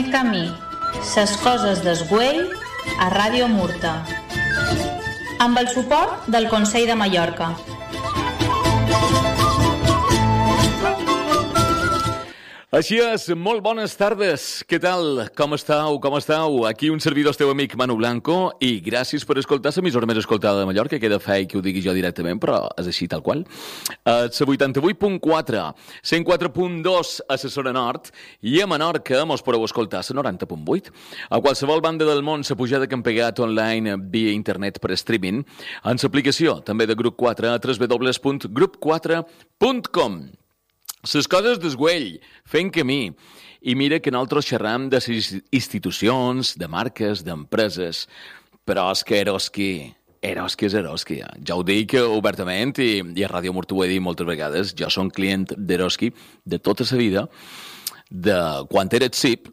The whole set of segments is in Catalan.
Fent camí, ses coses del Güell a Ràdio Murta. Amb el suport del Consell de Mallorca. Així és, molt bones tardes. Què tal? Com estàu? Aquí un servidor, el teu amic Manu Blanco, i gràcies per escoltar l'emissora més escoltada de Mallorca. Queda fei que ho digui jo directament, però és així tal qual. La 88.4, 104.2 a la zona nord, i a Menorca mos podeu escoltar la 90.8. A qualsevol banda del món, la pujada que hem pegat online via internet per streaming, en l'aplicació també de Grup 4 a www.grup4.com. Les coses del Güell, fent camí. I mira que nosaltres xerram de les institucions, de marques, d'empreses. Però és que Eroski és Eroski. Ja ho dic obertament i a Ràdio Murta ho he dit moltes vegades. Jo som client d'Eroski de tota la vida, de quan era SIP.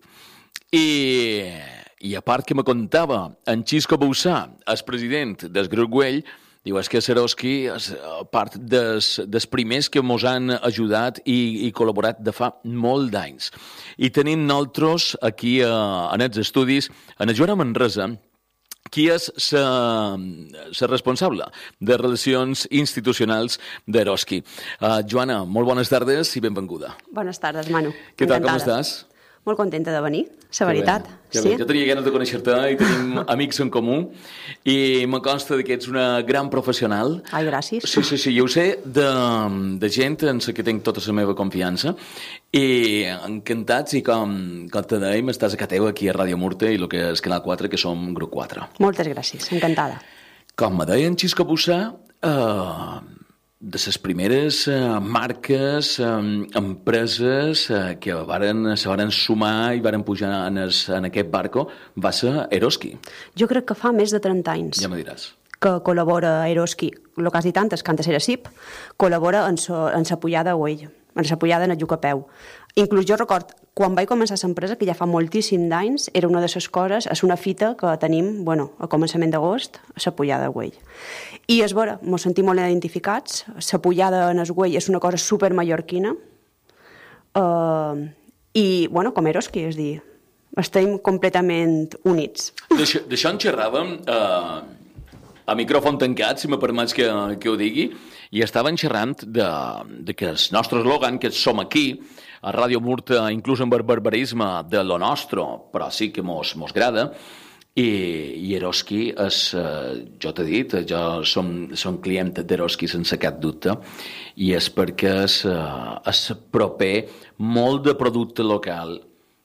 I a part que me contava en Xisco Boussà, el president del Grup Güell, diu, és que Eroski és part dels primers que ens han ajudat i col·laborat de fa molt d'anys. I tenim nosaltres aquí en els estudis, en Joana Manresa, qui és la responsable de Relacions Institucionals d'Eroski. Joana, molt bones tardes i benvinguda. Bones tardes, Manu. Què tal, com estàs? Molt contenta de venir, la veritat. Que bé. Jo tenia ganes de conèixer-te i tenim amics en comú i me consta que ets una gran professional. Ai, gràcies. Sí, jo ho sé de gent en la que tinc tota la meva confiança i encantats i com te dèiem, estàs a casa teva aquí a Ràdio Murta i el que és Canal 4, que som Grup 4. Moltes gràcies, encantada. Com me deia en Xisco Boussà, de les primeres marques, empreses que se varen sumar i varen pujar en aquest barco va ser Eroski. Jo crec que fa més de 30 anys. Ja me diràs. Que col·labora Eroski, el que has dit antes, que antes era SIP, col·labora en sa pujada a Güell, en sa pujada en el Llucapeu. Inclús jo record, quan vaig començar l'empresa, que ja fa moltíssim d'anys, era una de les coses, és una fita que tenim, a començament d'agost, a la pujada a Güell. I és vera, ens sentim molt identificats, la pujada en el Güell és una cosa supermallorquina, i, com Eroski, és dir, estem completament units. D'això en xerràvem a micròfon tancat, si me permets que ho digui, i estaven xerrant de que el nostre eslògan, que som aquí, a Ràdio Murta, inclús amb el barbarisme de lo nostre, però sí que mos agrada, i Eroski és, jo t'he dit, jo som client d'Eroski sense cap dubte, i és perquè és proper molt de producte local,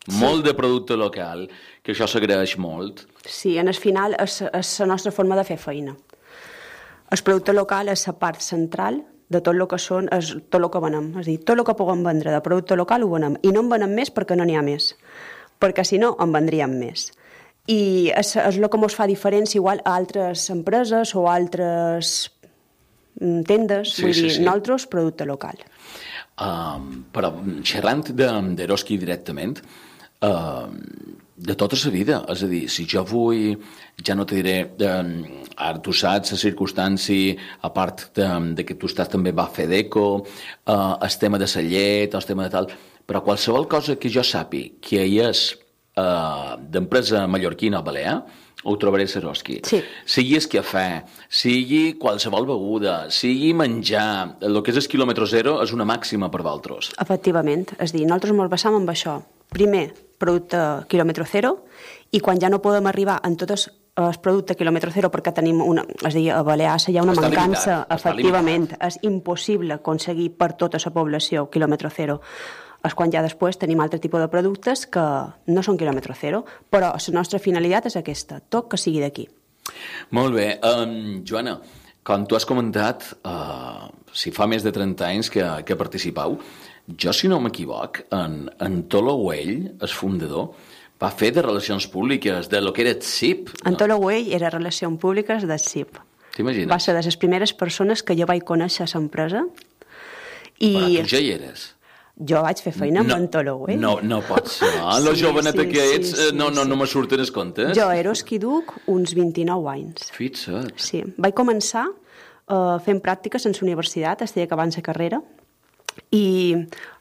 que això s'agraeix molt. Sí, en el final és la nostra forma de fer feina. El producte local és la part central de tot el que són, tot el que venem. És a dir, tot el que puguem vendre de producte local ho venem. I no en venem més perquè no n'hi ha més. Perquè si no, en vendríem més. I és el que ens fa diferència igual a altres empreses o a altres tendes. Vull dir, nosaltres, producte local. Però xerrant d'Eroski directament, de tota la vida, és a dir, si jo vull, ja no te diré, ara tu saps, la circumstància, a part de que tu estàs també va fer d'eco, el tema de la llet, el tema de tal, però qualsevol cosa que jo sàpiga que hi és d'empresa mallorquina o balear, ho trobaré a Eroski. Sí. Sigui el cafè, sigui qualsevol beguda, sigui menjar, el que és el quilòmetre zero és una màxima per vosaltres. Efectivament, és a dir, nosaltres ens basam en això. Primer, producte quilòmetre zero, i quan ja no podem arribar en tots els productes quilòmetre zero perquè tenim és a dir, a Balears hi ha una mancança, efectivament, és impossible aconseguir per tota la població quilòmetre zero. És quan ja després tenim altre tipus de productes que no són quilòmetre zero, però la nostra finalitat és aquesta, tot que sigui d'aquí. Molt bé. Joana, com tu has comentat, si fa més de 30 anys que participau, jo, si no m'equivoc, en Tolo Güell, el fundador, va fer de relacions públiques, de lo que era el SIP. En Tolo Güell era relacions públiques del SIP. T'imagines? Va ser de les primeres persones que jo vaig conèixer a l'empresa. Però tu ja hi eres. Jo vaig fer feina amb en Tolo Güell. No pot ser. La joveneta que ets, no me surten els comptes. Jo a Eroski duc uns 29 anys. Fixa't. Sí, vaig començar fent pràctiques en la universitat, estic acabant la carrera, i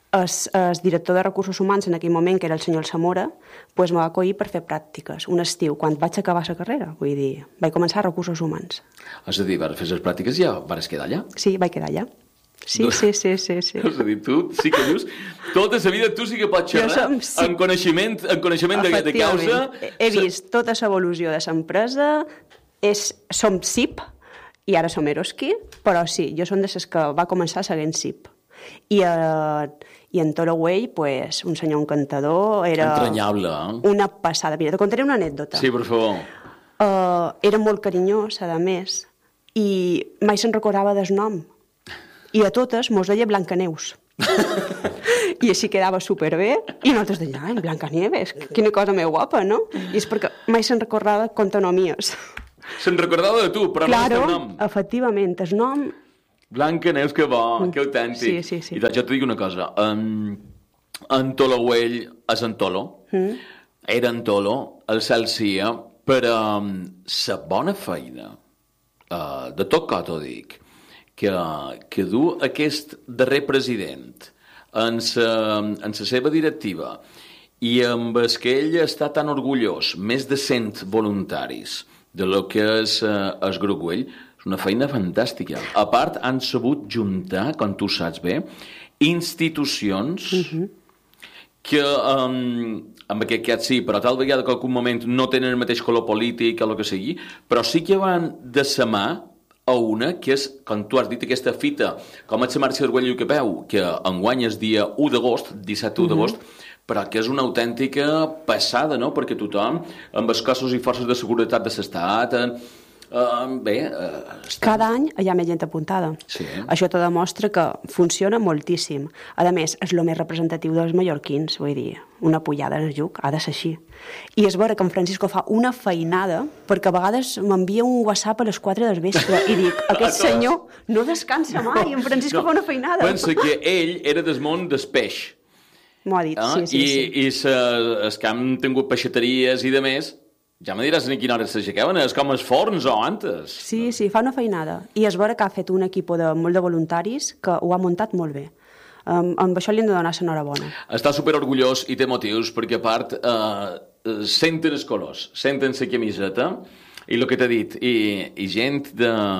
el director de recursos humans en aquell moment, que era el senyor Alsamora, pues me va acollir per fer pràctiques un estiu, quan vaig acabar la carrera. Vull dir, vaig començar a recursos humans. És a dir, vas fer les pràctiques i ja vas quedar allà? Sí, vaig quedar allà. Sí. És a dir, tu sí que dius, tota la vida tu sí que pots xerrar en coneixement de causa. He vist tota l'evolució de l'empresa, som SIP, i ara som Eroski, però sí, jo som de les que va començar seguint SIP. I en Tolowell, pues, un senyor encantador, era entranyable, una passada. Mira, te contaré una anècdota. Sí, per favor. Era molt carinyós, a més, i mai se'n recordava del nom. I a totes mos deia Blancaneus. I així quedava superbé, i nosaltres deien, ai, Blancanieves, quina cosa més guapa, no? I és perquè mai se'n recordava contonomies. Se'n recordava de tu, però no el teu nom. Claro, efectivament, el nom... Blancaneus, que bo, que autèntic. Sí. I jo t'ho dic una cosa, en Tolowell és en Tolo, era en Tolo, el Celsia, per la bona feina, de tot cot ho dic, que du aquest darrer president en la seva directiva i amb el que ell està tan orgullós, més de 100 voluntaris de lo que és el grup Güell, és una feina fantàstica. A part, han sabut juntar, com tu saps bé, institucions que, en aquest cas sí, però tal vegada que en algun moment no tenen el mateix color polític o el que sigui, però sí que van de sa mà a una, que és, com tu has dit, aquesta fita, com és la marxa d'Orgull i Capeu, que enguany és dia 1 d'agost, 17 d'agost, però que és una autèntica passada, no?, perquè tothom, amb els cossos i forces de seguretat de l'Estat, cada any hi ha més gent apuntada. Sí. Això te demostra que funciona moltíssim. A més, és el més representatiu dels mallorquins, vull dir, una pujada en el lluc, ha de ser així. I és vera que en Francisco fa una feinada, perquè a vegades m'envia un WhatsApp a les 4 del vespre i dic, aquest senyor no descansa mai, en Francisco fa una feinada. Pensa que ell era del món del peix. M'ho ha dit, sí. I els que han tingut peixateries i de més, ja me diràs a quina hora s'aixecaven, és com els forns o antes. Sí, fa una feinada. I és vera que ha fet un equip de molt de voluntaris que ho ha muntat molt bé. Amb això li hem de donar l'enhorabona. Està superorgullós i té motius, perquè a part senten els colors, senten la camiseta, i el que t'he dit, i gent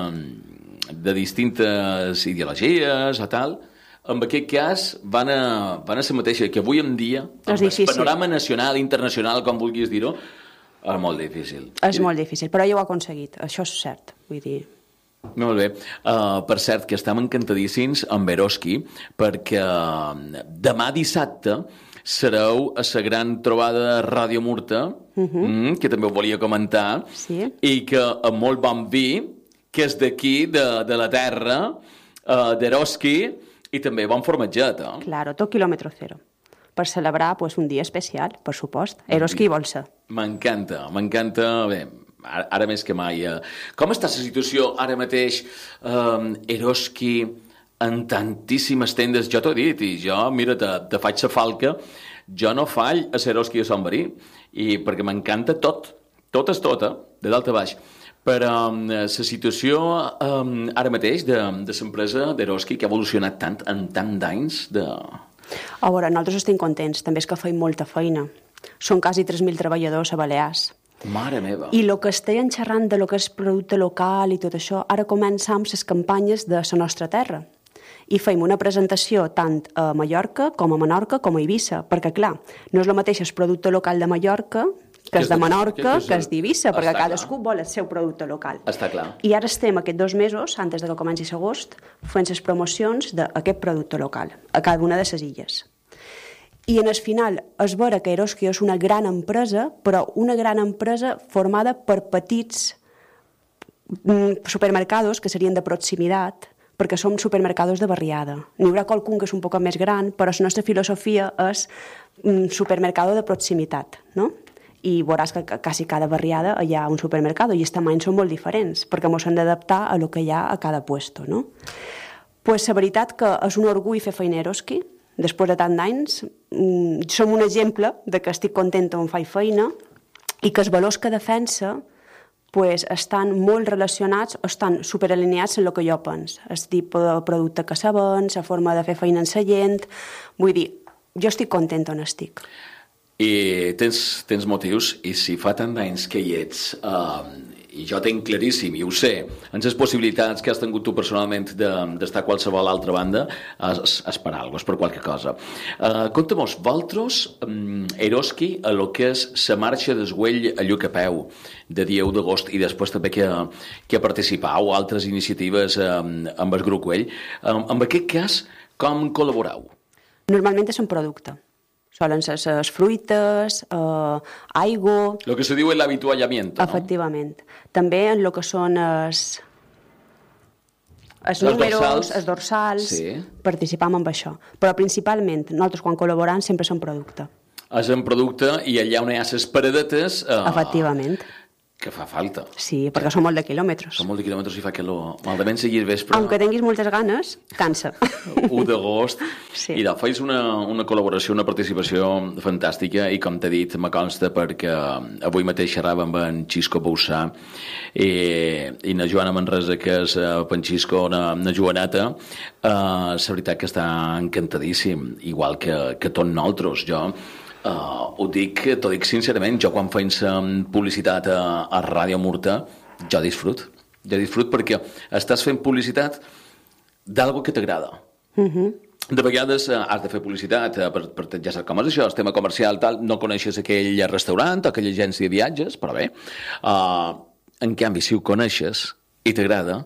de distintes ideologies o tal, en aquest cas van a la mateixa, que avui en dia, amb el panorama nacional, internacional, com vulguis dir-ho, és molt difícil. És molt difícil, però ell ho ha aconseguit, això és cert, vull dir... Molt bé. Per cert, que estem encantadíssims amb Eroski, perquè demà dissabte sereu a la gran trobada de Ràdio Murta, que també ho volia comentar, i que amb molt bon vi, que és d'aquí, de la terra, d'Eroski, i també bon formatget. Claro, tot quilòmetre zero. Per celebrar un dia especial, per supost. Eroski vol ser. M'encanta. Bé, ara més que mai. Com està la situació ara mateix, Eroski, en tantíssimes tendes? Jo t'ho he dit, i jo, mira, te faig la falca, jo no fall a ser Eroski a Sant Marí, perquè m'encanta tot és tot, de dalt a baix. Però la situació ara mateix de l'empresa d'Eroski, que ha evolucionat tant en tant d'anys de... A veure, nosaltres estem contents, també és que feim molta feina. Són quasi 3.000 treballadors a Balears. Mare meva! I el que estem xerrant de lo que és producte local i tot això, ara comença amb les campanyes de la nostra terra. I feim una presentació tant a Mallorca com a Menorca com a Eivissa, perquè clar, no és el mateix el producte local de Mallorca que és de Menorca, que és d'Eivissa, perquè cadascú vol el seu producte local. Està clar. I ara estem aquests 2 mesos, antes de que comenci l'agost, fent les promocions d'aquest producte local, a cada una de les illes. I en el final es veure que Eroski és una gran empresa, però una gran empresa formada per petits supermercados que serien de proximitat, perquè som supermercados de barriada. N'hi haurà qualcun que és un poc més gran, però la nostra filosofia és supermercado de proximitat, no? I veuràs que quasi cada barriada hi ha un supermercado i els tamanys són molt diferents, perquè ens hem d'adaptar a lo que hi ha a cada puesto, no? Pues la veritat que és un orgull fer feina a Eroski, després de tant d'anys, som un exemple de que estic contenta on faig feina i que els valors que defensa pues, estan molt relacionats o estan superalineats en el que jo penso. El tipus de producte que se ven, la forma de fer feina en la gent... Vull dir, jo estic content on estic. I tens motius, i si fa tant d'anys que hi ets, i jo tinc claríssim, i ho sé, en les possibilitats que has tingut tu personalment d'estar a qualsevol altra banda, és per alguna cosa, és per qualque cosa. Conta-mos, vosaltres, Eroski, a lo que és la marxa d'Esgüell a Llucapeu, de 10 d'agost, i després també que participau, altres iniciatives amb el grup Güell, en aquest cas, com col·laboreu? Normalment és un producte. Solen ser les fruites, aigua... Lo que se diu l'avituallamiento, no? Efectivament. També en el que són els números, els dorsals, sí. Participam en això. Però principalment, nosaltres quan col·laboram sempre som producte. És un producte i allà on hi ha les paradetes... Efectivament. Que fa falta. Sí, perquè són molt de quilòmetres. Són molt de quilòmetres i fa que malament seguir vespre. Aunque tinguis moltes ganes, cansa. 1 d'agost. Sí. I fais una col·laboració, una participació fantàstica i, com t'he dit, me consta perquè avui mateix xerrava amb en Xisco Boussà i na Joana Manresa, que és Panxisco, na Joaneta, la veritat que està encantadíssim, igual que tots nosaltres. Jo t'ho dic sincerament, jo quan faig publicitat a Ràdio Murta, jo disfrut perquè estàs fent publicitat d'algo que t'agrada. De vegades has de fer publicitat ja saps com és això, el tema comercial, tal, no coneixes aquell restaurant o aquella agència de viatges, però bé, en canvi, si ho coneixes i t'agrada...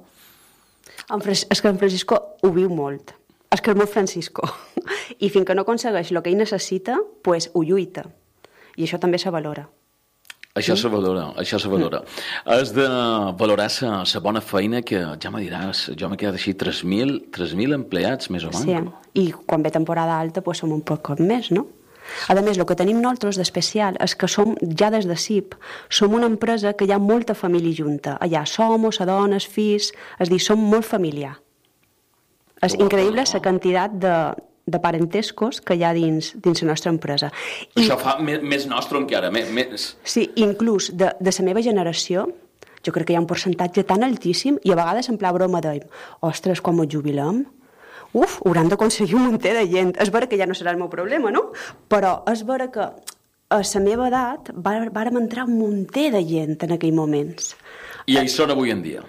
És que en Francisco ho viu molt. És que és molt Francisco. I fins que no aconsegueix el que ell necessita, doncs ho lluita. I això també se valora. Això se valora. Has de valorar la bona feina que, ja me diràs, jo m'he quedat així 3.000 empleats, més o menys. Sí, i quan ve temporada alta, doncs som un poc més, no? A més, el que tenim nosaltres d'especial és que som, ja des de CIP, som una empresa que hi ha molta família junta. Allà som, la dona, els fills, és a dir, som molt familiar. És increïble la quantitat de parentescos que hi ha dins la nostra empresa. Això fa més nostre encara, més... Sí, inclús de la meva generació, jo crec que hi ha un percentatge tan altíssim i a vegades en pla broma dèiem, ostres, quan ens jubilem, hauran d'aconseguir un munter de gent. És vera que ja no serà el meu problema, no? Però és vera que a la meva edat vàrem entrar un munter de gent en aquells moments. I hi són avui en dia.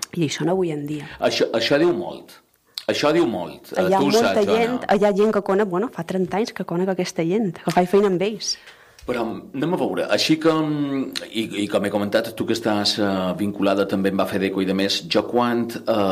Això diu molt. Això diu molt. Hi ha molta gent, hi ha gent que conec, fa 30 anys que conec aquesta gent, que faig feina amb ells. Però anem a veure, així que, i com he comentat, tu que estàs vinculada també em va fer d'eco i de més, jo quan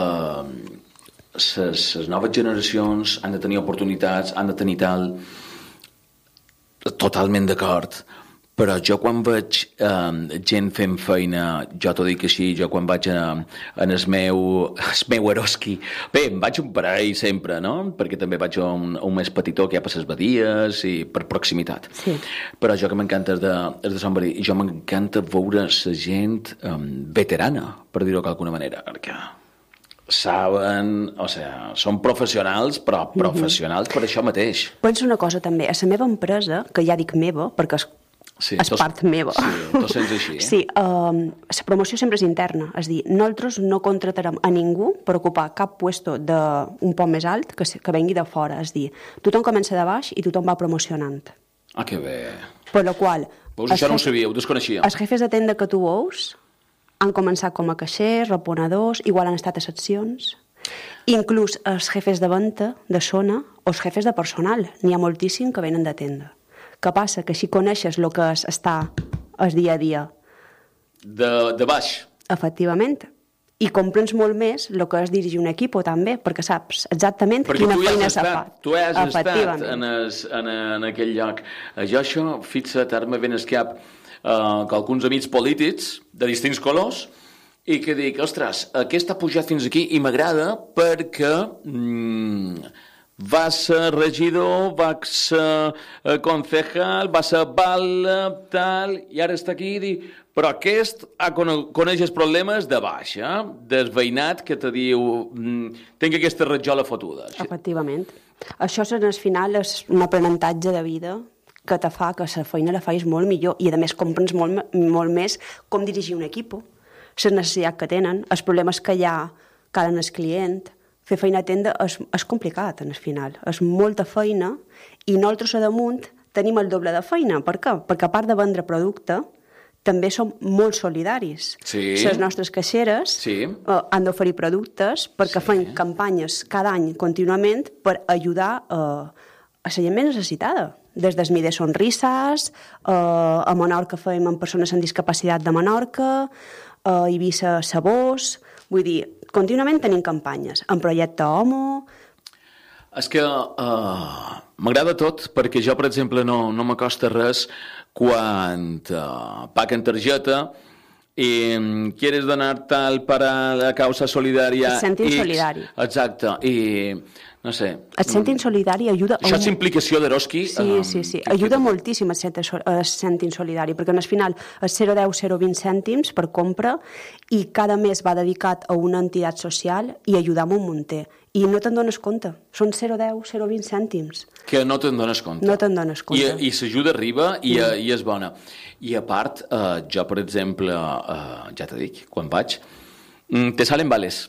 les noves generacions han de tenir oportunitats, han de tenir tal, totalment d'acord, però jo quan veig gent fent feina, jo t'ho dic així, jo quan vaig en el meu Eroski, bé, em vaig un parell sempre, no? Perquè també vaig un més petitó que hi ha per les badies i per proximitat. Sí. Però jo que m'encanta és de Sant Badí, i jo m'encanta veure la gent veterana, per dir-ho d'alguna manera, perquè saben, o sigui, són professionals, però professionals per això mateix. Pensa una cosa també, a la meva empresa, que ja dic meva, perquè és part meva. Sí, tu sents així. Sí, la promoció sempre és interna, és a dir, nosaltres no contratarem a ningú per ocupar cap puesto d'un poc més alt que vengui de fora, és a dir, tothom comença de baix i tothom va promocionant. Ah, que bé. Per la qual... Veus, això no ho sabia, ho desconeixia. Els jefes de tenda que tu veus han començat com a caixers, reponedors, igual han estat a seccions, inclús els jefes de venda de zona o els jefes de personal, n'hi ha moltíssim que venen de tenda. Què passa? Que així coneixes el que és estar el dia a dia. De baix. Efectivament. I comprens molt més el que és dirigir un equip també, perquè saps exactament quina feina s'ha fet. Tu has estat en aquell lloc. Jo això, fixa't, ara me ven al cap que alguns amics polítics de distints colors i que dic, ostres, aquest ha pujat fins aquí i m'agrada perquè... va ser regidor, va ser concejal, va ser val, tal, i ara està aquí i dic, però aquest coneix els problemes de baix, del veïnat que te diu, tinc aquesta ratjola fotuda. Efectivament. Això, al final, és un aprenentatge de vida que te fa que la feina la facis molt millor i, a més, comprens molt més com dirigir un equip. les necessitats que tenen, els problemes que hi ha cada el client. Fer feina a tenda és complicat, en el final. És molta feina i nosaltres a damunt tenim el doble de feina. Per què? Perquè a part de vendre producte, també som molt solidaris. Sí. Les nostres caixeres han d'oferir productes perquè fem campanyes cada any contínuament per ajudar a la gent més necessitada. Des del Mide Sonrisas, a Menorca fem amb persones amb discapacitat de Menorca, a Eivissa Sabors. Vull dir, contínuament tenim campanyes. En projecte Homo... És que m'agrada tot, perquè jo, per exemple, no m'acosta res quan paguen targeta y quieres donar tal para la causa solidaria. El cèntim solidari. Exacte, i no sé. El cèntim solidari ajuda... Això és implicació d'Eroski? Sí. Ajuda moltíssim el cèntim solidari, perquè al final és 0,10-0,20 cèntims per compra i cada mes va dedicat a una entitat social i ajudar un munter. I no te'n dones compte. Són 0,10-0,20 cèntims. Que no te'n dones compte. No te'n dones compte. I s'ajuda arriba i és bona. I a part, jo, per exemple, ja t'ho dic, quan vaig, te salen vales.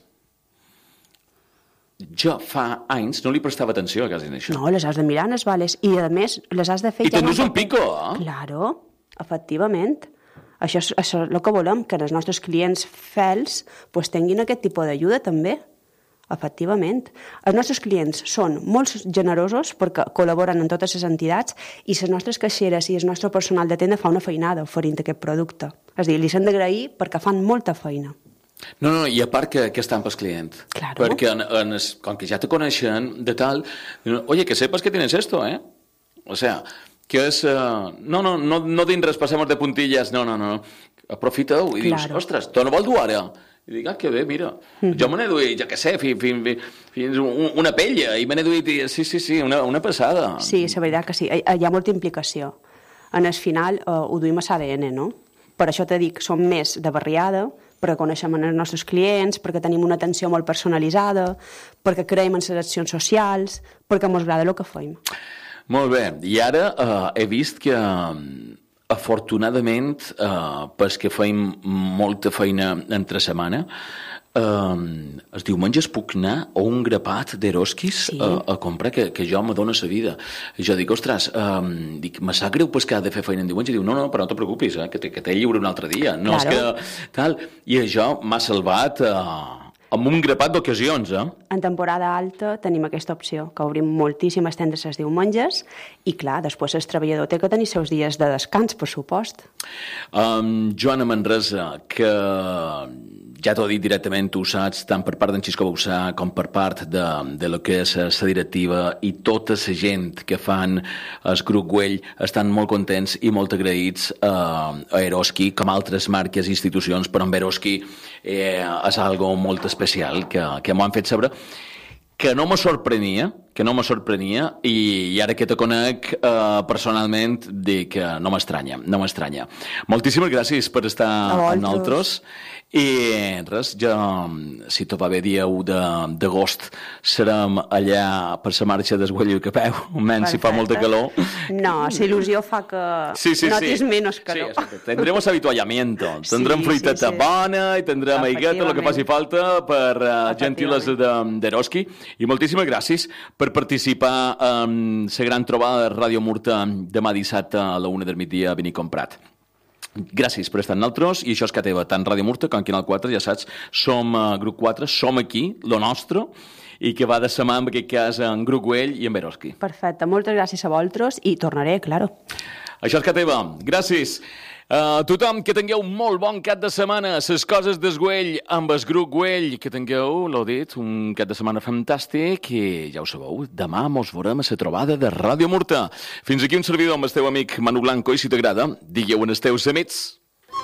Jo fa anys no li prestava atenció a quasi això. No, les has de mirar en les vales. I, a més, les has de fer... I tens un pico, eh? Claro, efectivament. Això és el que volem, que els nostres clients fels tinguin aquest tipus d'ajuda també. Efectivament. Els nostres clients són molt generosos perquè col·laboren en totes les entitats i les nostres caixeres i el nostre personal de tenda fa una feinada oferint aquest producte. És a dir, li s'han d'agrair perquè fan molta feina. No, i a part que estan pels clients. Claro. Perquè com que ja te coneixen de tal, oye, que sepas que tienes esto, ¿eh? O sea, que és... No dins res, passem de puntilles, no. Aprofita-ho i dius, ostres, tu no vol dur ara? I dic, que bé, mira, jo me n'he duit, ja que sé, fins una pella, i me n'he duit, sí, una passada. Sí, la veritat que sí, hi ha molta implicació. En el final ho duim a l'ADN, no? Per això te dic, som més de barriada, perquè coneixem els nostres clients, perquè tenim una atenció molt personalitzada, perquè creiem en les accions socials, perquè ens agrada el que fem. Molt bé, i ara he vist que... afortunadament, perquè que feim molta feina entre setmana, els diumenges puc anar a un grapat d'Eroskis a comprar, que jo me dóna la vida. Jo dic, ostres, me sap greu que ha de fer feina en diumenge. Diu, no, però no te preocupis, que t'he lliure un altre dia. No és que... tal. I això m'ha salvat... amb un grapat d'ocasions, En temporada alta tenim aquesta opció, que obrim moltíssimes tendes els diumenges i, clar, després el treballador té que tenir seus dies de descans, per supost. Joana Manresa, que ja t'ho he dit directament, tu ho saps, tant per part d'en Xisco Bausà com per part de lo que és la directiva i tota la gent que fan el grup Güell estan molt contents i molt agraïts a Eroski, com altres marques i institucions, però amb Eroski és algo molt especial que m'ho han fet saber, que no me sorprenia i ara que te conec personalment dic que no m'estranya. Moltíssimes gràcies per estar amb nosaltres i res, jo, si tot va bé, dia 1 d'agost serem allà per la marxa del Güell i Capeu, almenys si fa molta calor. No, la il·lusió fa que notis menys calor. Sí, tendremos avituallamiento, tendrem fruiteta bona i tendrem aigueta, el que faci falta per gentiles d'Eroski, i moltíssimes gràcies per participar en la gran trobada de Ràdio Murta demà dissabte a la 1 del migdia a Vinicom-Prat. Gràcies per estar amb nosaltres, i això és que teva, tant Ràdio Murta com Canal 4, ja saps, som Grup 4, som aquí, lo nostre, i que va de sa mà, en aquest cas, en Grup Güell i en Eroski. Perfecte, moltes gràcies a vosaltres i tornaré, claro. Això és que teva, gràcies. Tothom, que tingueu molt bon cap de setmana, ses coses del Güell amb el Grup Güell, que tingueu, l'ho dit, un cap de setmana fantàstic, i ja ho sabeu, demà mos veurem a la trobada de Ràdio Murta. Fins aquí un servidor amb el teu amic Manu Blanco, i si t'agrada, digueu en els teus amics.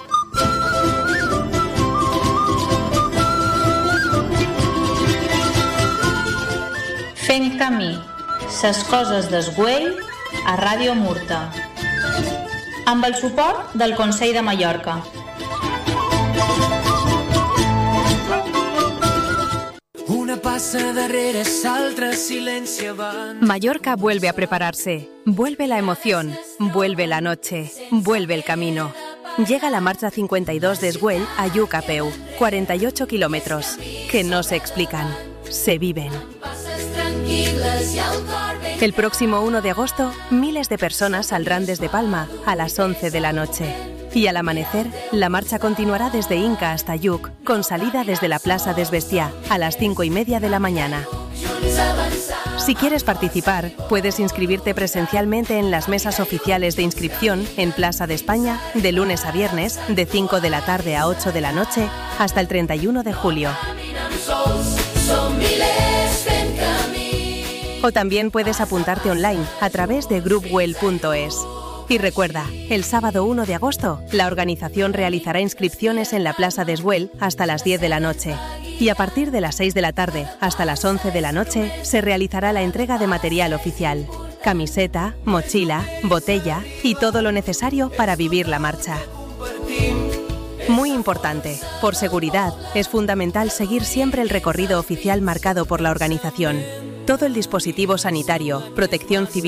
Fent camí, ses coses del Güell a Ràdio Murta, amb el suport del Consell de Mallorca. Una passa darrere l'altra, silenci avant. Mallorca vuelve a prepararse. Vuelve la emoción. Vuelve la noche. Vuelve el camino. llega la marcha 52 de Güell a Lluc a peu, 48 kilómetros, que no se explican, se viven. El próximo 1 de agosto, miles de personas saldrán desde Palma a las 11 de la noche. Y al amanecer, la marcha continuará desde Inca hasta Lluc, con salida desde la Plaça des Bestiar a las 5:30 de la mañana. Si quieres participar, puedes inscribirte presencialmente en las mesas oficiales de inscripción en Plaça d'Espanya de lunes a viernes, de 5 de la tarde a 8 de la noche, hasta el 31 de julio. O también puedes apuntarte online a través de groupwell.es. Y recuerda, el sábado 1 de agosto, la organización realizará inscripciones en la Plaça des Güell hasta las 10 de la noche. Y a partir de las 6 de la tarde hasta las 11 de la noche, se realizará la entrega de material oficial. Camiseta, mochila, botella y todo lo necesario para vivir la marcha. Muy importante, por seguridad, es fundamental seguir siempre el recorrido oficial marcado por la organización. Todo el dispositivo sanitario, protección civil